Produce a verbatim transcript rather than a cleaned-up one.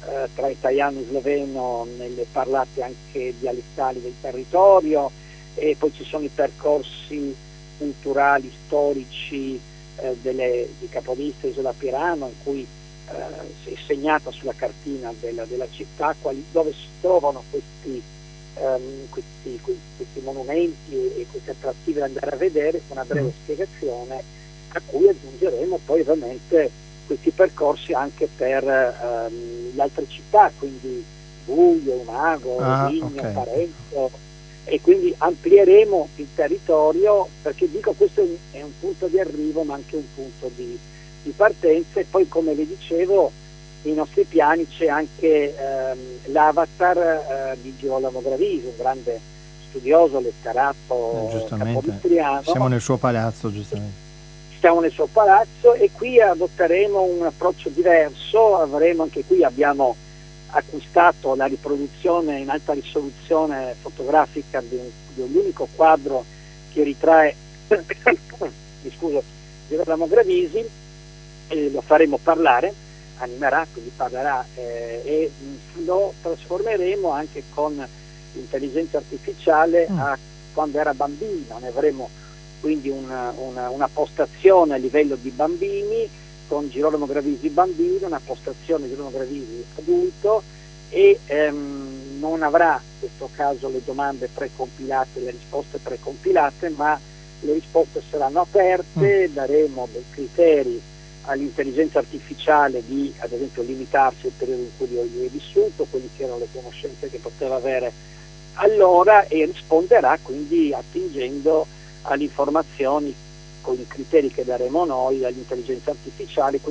eh, tra italiano e sloveno nelle parlate anche dialettali del territorio, e poi ci sono i percorsi culturali, storici eh, delle, di Capodistria e Isola Pirano, in cui eh, è segnata sulla cartina della, della città quali, dove si trovano questi, ehm, questi, questi monumenti e questi attrattivi da andare a vedere, con una breve spiegazione, a cui aggiungeremo poi ovviamente questi percorsi anche per ehm, le altre città, quindi Buio, Umago, Ah, Rovigno, ok. Parenzo, e quindi amplieremo il territorio, perché dico questo è un punto di arrivo ma anche un punto di, di partenza. E poi, come le dicevo, nei nostri piani c'è anche ehm, l'avatar eh, di Girolamo Gravisi, un grande studioso, Eh, letterato giustamente. Siamo capovitriano. nel suo palazzo, giustamente. Stiamo nel suo palazzo e qui adotteremo un approccio diverso. Avremo anche qui, abbiamo acquistato la riproduzione in alta risoluzione fotografica di un, di un unico quadro che ritrae mi scuso, Girolamo Gravisi, e lo faremo parlare, animerà, quindi parlerà, eh, e mh, lo trasformeremo anche con l'intelligenza artificiale Mm. a quando era bambino. Ne avremo quindi una, una, una postazione a livello di bambini con Girolamo Gravisi bambino, una postazione Girolamo Gravisi adulto, e ehm, non avrà in questo caso le domande precompilate, le risposte precompilate, ma le risposte saranno aperte. Mm. Daremo dei criteri all'intelligenza artificiale di, ad esempio, limitarsi al periodo in cui lui è vissuto, quelli che erano le conoscenze che poteva avere allora, e risponderà quindi attingendo alle informazioni con i criteri che daremo noi all'intelligenza artificiale.